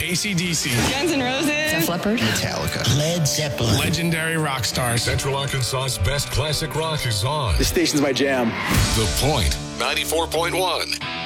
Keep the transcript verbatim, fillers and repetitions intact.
A C D C. Guns N' Roses. Def Leppard. Metallica. Led Zeppelin. Legendary rock stars. Central Arkansas's best classic rock is on. This station's my jam. The Point, ninety-four point one.